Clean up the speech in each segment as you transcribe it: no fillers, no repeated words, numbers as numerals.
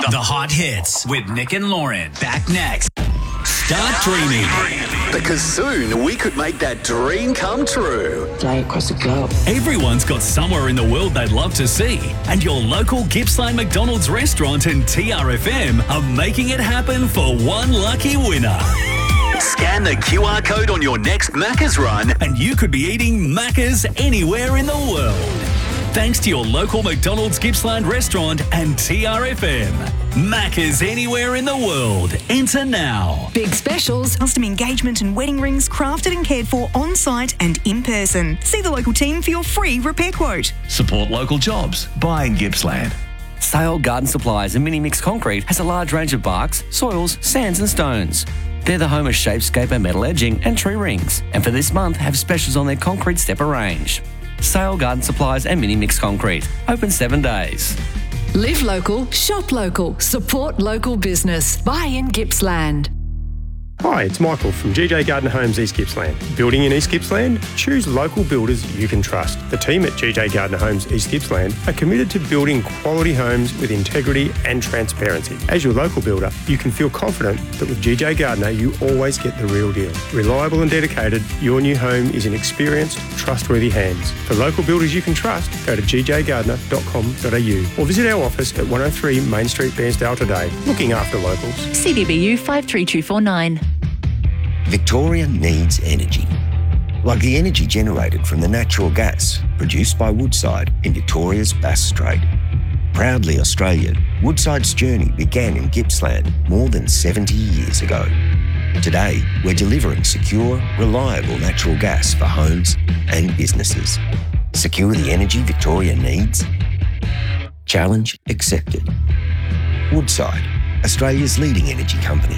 The Hot Hits with Nick and Lauren. Back next. Start dreaming. Because soon we could make that dream come true. Fly across the globe. Everyone's got somewhere in the world they'd love to see, and your local Gippsland McDonald's restaurant and TRFM are making it happen for one lucky winner. Scan the QR code on your next Macca's run And you could be eating Macca's anywhere in the world. Thanks to your local McDonald's Gippsland restaurant and TRFM. Macca's anywhere in the world. Enter now. Big specials, custom engagement and wedding rings crafted and cared for on-site and in person. See the local team for your free repair quote. Support local jobs. Buy in Gippsland. Sale Garden Supplies and Mini Mix Concrete has a large range of barks, soils, sands and stones. They're the home of Shapescaper metal edging and tree rings, and for this month have specials on their concrete stepper range. Sale Garden Supplies and Mini Mix Concrete. Open 7 days. Live local, shop local, support local business. Buy in Gippsland. Hi, it's Michael from GJ Gardner Homes East Gippsland. Building in East Gippsland? Choose local builders you can trust. The team at GJ Gardner Homes East Gippsland are committed to building quality homes with integrity and transparency. As your local builder, you can feel confident that with GJ Gardner, you always get the real deal. Reliable and dedicated, your new home is in experienced, trustworthy hands. For local builders you can trust, go to gjgardner.com.au or visit our office at 103 Main Street, Bairnsdale today. Looking after locals. CDBU 53249. Victoria needs energy. Like the energy generated from the natural gas produced by Woodside in Victoria's Bass Strait. Proudly Australian, Woodside's journey began in Gippsland more than 70 years ago. Today, we're delivering secure, reliable natural gas for homes and businesses. Secure the energy Victoria needs? Challenge accepted. Woodside, Australia's leading energy company.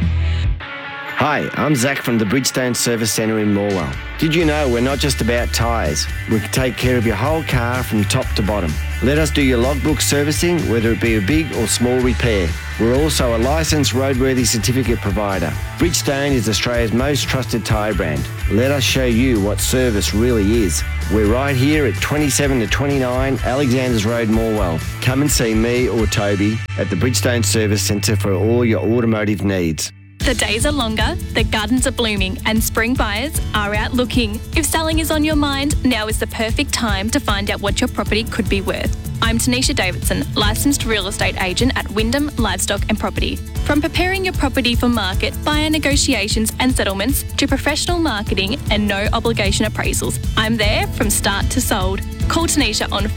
Hi, I'm Zach from the Bridgestone Service Centre in Morwell. Did you know we're not just about tyres? We can take care of your whole car from top to bottom. Let us do your logbook servicing, whether it be a big or small repair. We're also a licensed roadworthy certificate provider. Bridgestone is Australia's most trusted tyre brand. Let us show you what service really is. We're right here at 27 to 29 Alexanders Road, Morwell. Come and see me or Toby at the Bridgestone Service Centre for all your automotive needs. The days are longer, the gardens are blooming, and spring buyers are out looking. If selling is on your mind, now is the perfect time to find out what your property could be worth. I'm Tanisha Davidson, licensed real estate agent at Wyndham Livestock and Property. From preparing your property for market, buyer negotiations and settlements, to professional marketing and no obligation appraisals, I'm there from start to sold. Call Tanisha on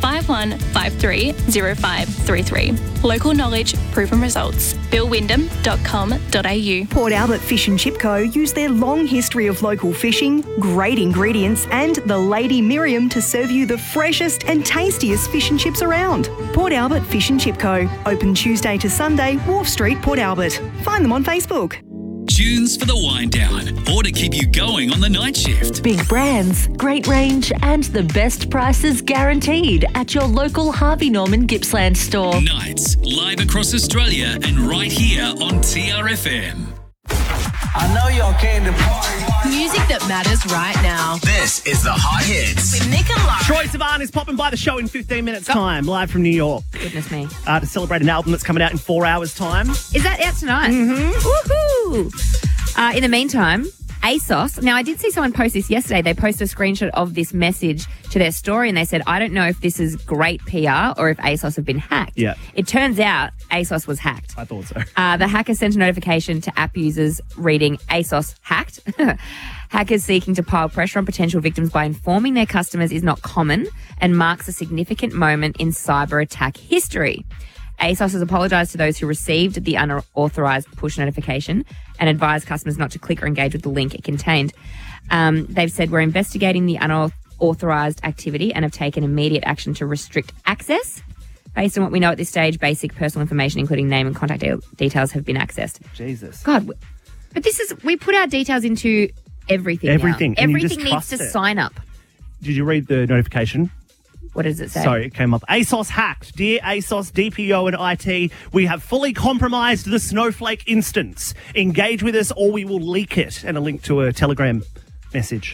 51530533. Local knowledge, proven results. billwyndham.com.au. Port Albert Fish and Chip Co. use their long history of local fishing, great ingredients, and the Lady Miriam to serve you the freshest and tastiest fish and chips around. Port Albert Fish and Chip Co. Open Tuesday to Sunday, Wharf Street, Port Albert. Find them on Facebook. Tunes for the wind down, or to keep you going on the night shift. Big brands, great range, and the best prices guaranteed at your local Harvey Norman Gippsland store. Nights, live across Australia and right here on TRFM. I know y'all came to party. Music that matters right now. This is the Hot Hits. With Nick and Lauren. Troye Sivan is popping by the show in 15 minutes' time, live from New York. Goodness me. To celebrate an album that's coming out in 4 hours' time. Is that out tonight? Mm-hmm. Woohoo! In the meantime, ASOS. Now, I did see someone post this yesterday. They posted a screenshot of this message to their story and they said, I don't know if this is great PR or if ASOS have been hacked. Yeah. It turns out ASOS was hacked. I thought so. The hacker sent a notification to app users reading ASOS hacked. Hackers seeking to pile pressure on potential victims by informing their customers is not common and marks a significant moment in cyber attack history. ASOS has apologised to those who received the unauthorised push notification and advised customers not to click or engage with the link it contained. They've said, we're investigating the unauthorised activity and have taken immediate action to restrict access. Based on what we know at this stage, basic personal information, including name and contact details, have been accessed. Jesus. God, but we put our details into everything now. Everything needs to sign up. Did you read the notification? What does it say? Sorry, it came up. ASOS hacked. Dear ASOS, DPO and IT, we have fully compromised the Snowflake instance. Engage with us or we will leak it. And a link to a Telegram message.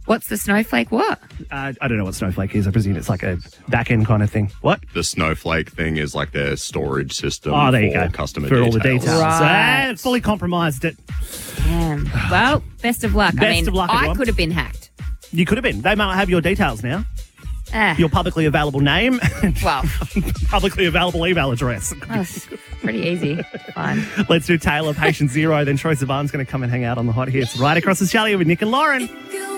What's the Snowflake what? I don't know what Snowflake is. I presume it's like a back-end kind of thing. What? The Snowflake thing is like their storage system Oh, there you for go. customer For all details. the details. Right. So, fully compromised it. Damn. Well, best of luck. Best of luck, I everyone. could have been hacked. You could have been. They might have your details now. Ah. Your publicly available name. Well, publicly available email address. that's pretty easy. Fine. Let's do Taylor, Patient Zero. Then Troy Sivan's going to come and hang out on the hot hits right across Australia with Nick and Lauren.